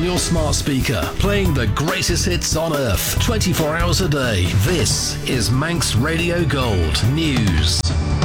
your smart speaker, playing the greatest hits on earth, 24 hours a day. This is Manx Radio Gold News.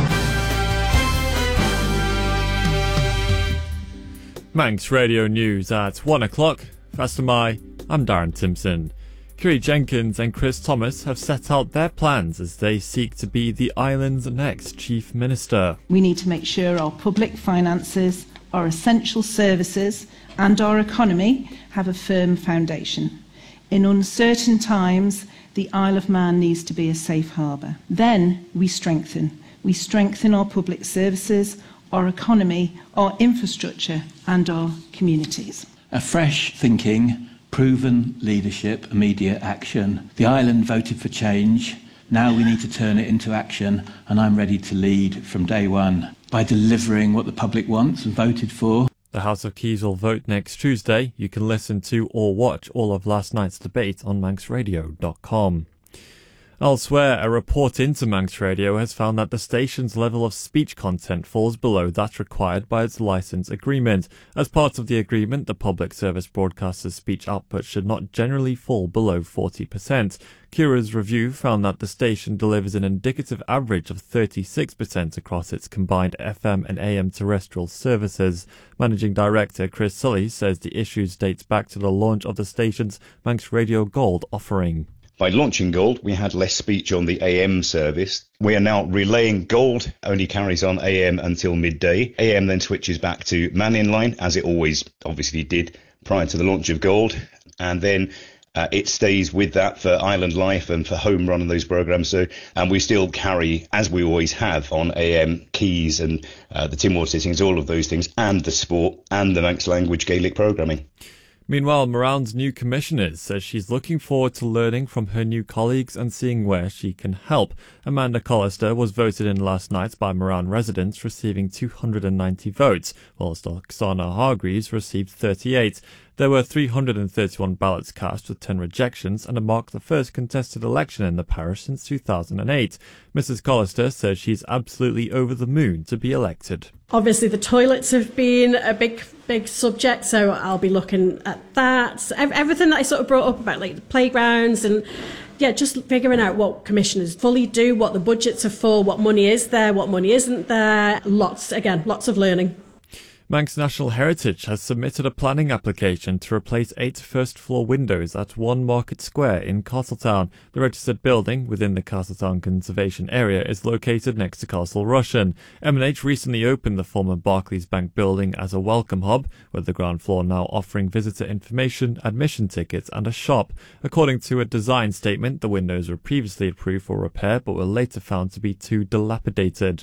Manx Radio News at 1 o'clock. First of May, I'm Darren Timpson. Kiri Jenkins and Chris Thomas have set out their plans as they seek to be the island's next Chief Minister. We need to make sure our public finances, our essential services and our economy have a firm foundation. In uncertain times, the Isle of Man needs to be a safe harbour. Then we strengthen. We strengthen our public services, our economy, our infrastructure and our communities. A fresh thinking, proven leadership, immediate action. The island voted for change. Now we need to turn it into action, and I'm ready to lead from day one by delivering what the public wants and voted for. The House of Keys will vote next Tuesday. You can listen to or watch all of last night's debate on manxradio.com. Elsewhere, a report into Manx Radio has found that the station's level of speech content falls below that required by its licence agreement. As part of the agreement, the public service broadcaster's speech output should not generally fall below 40%. Cura's review found that the station delivers an indicative average of 36% across its combined FM and AM terrestrial services. Managing Director Chris Sully says the issue dates back to the launch of the station's Manx Radio Gold offering. By launching Gold, we had less speech on the AM service. We are now relaying Gold, only carries on AM until midday. AM then switches back to Man in Line, as it always obviously did prior to the launch of Gold. And then it stays with that for Island Life and for Home Run and those programmes. And we still carry, as we always have on AM, Keys and the Timor sittings, all of those things, and the sport and the Manx language Gaelic programming. Meanwhile, Moran's new commissioner says she's looking forward to learning from her new colleagues and seeing where she can help. Amanda Collister was voted in last night by Moran residents, receiving 290 votes, whilst Oksana Hargreaves received 38. There were 331 ballots cast with 10 rejections, and it marked the first contested election in the parish since 2008. Mrs. Collister says she's absolutely over the moon to be elected. Obviously, the toilets have been a big subject, so I'll be looking at that. Everything that I sort of brought up about, like the playgrounds and just figuring out what commissioners fully do, what the budgets are for, what money is there, what money isn't there. Lots of learning. Manx National Heritage has submitted a planning application to replace 8 first-floor windows at 1 Market Square in Castletown. The registered building within the Castletown Conservation Area is located next to Castle Rushen. M&H recently opened the former Barclays Bank building as a welcome hub, with the ground floor now offering visitor information, admission tickets and a shop. According to a design statement, the windows were previously approved for repair but were later found to be too dilapidated.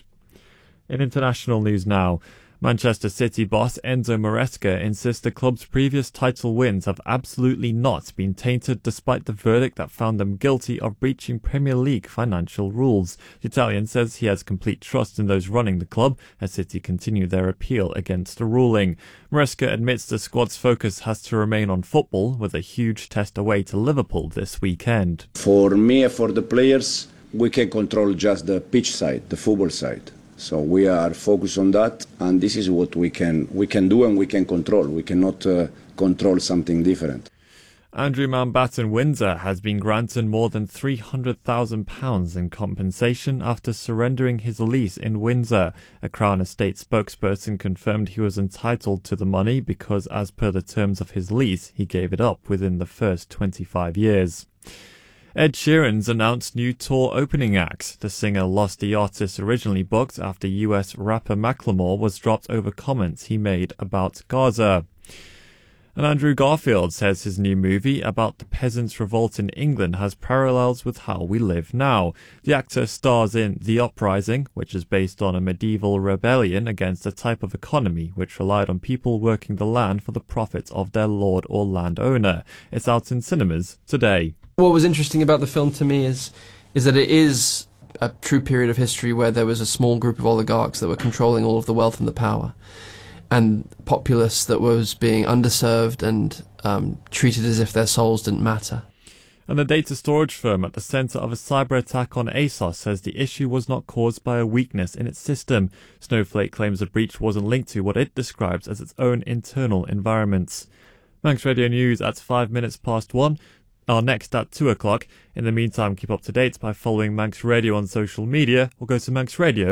In international news now, Manchester City boss Enzo Maresca insists the club's previous title wins have absolutely not been tainted despite the verdict that found them guilty of breaching Premier League financial rules. The Italian says he has complete trust in those running the club as City continue their appeal against the ruling. Maresca admits the squad's focus has to remain on football, with a huge test away to Liverpool this weekend. For me and for the players, we can control just the pitch side, the football side. So we are focused on that, and this is what we can do and we can control. We cannot control something different. Andrew Mountbatten Windsor has been granted more than £300,000 in compensation after surrendering his lease in Windsor. A Crown Estate spokesperson confirmed he was entitled to the money because, as per the terms of his lease, he gave it up within the first 25 years. Ed Sheeran's announced new tour opening act. The singer lost the artist originally booked after US rapper Macklemore was dropped over comments he made about Gaza. And Andrew Garfield says his new movie about the peasants' revolt in England has parallels with how we live now. The actor stars in The Uprising, which is based on a medieval rebellion against a type of economy which relied on people working the land for the profit of their lord or landowner. It's out in cinemas today. What was interesting about the film to me is that it is a true period of history where there was a small group of oligarchs that were controlling all of the wealth and the power, and populace that was being underserved and treated as if their souls didn't matter. And the data storage firm at the centre of a cyber attack on ASOS says the issue was not caused by a weakness in its system. Snowflake claims the breach wasn't linked to what it describes as its own internal environments. Manx Radio News at 5 minutes past 1. Our next at 2 o'clock. In the meantime, keep up to date by following Manx Radio on social media or go to manxradio.com.